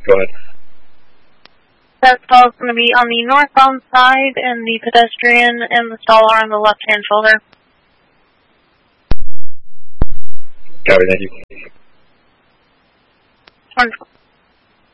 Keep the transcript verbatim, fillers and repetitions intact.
Go ahead. That stall is going to be on the northbound side, and the pedestrian and the stall are on the left-hand shoulder. Copy, thank you. Wonderful.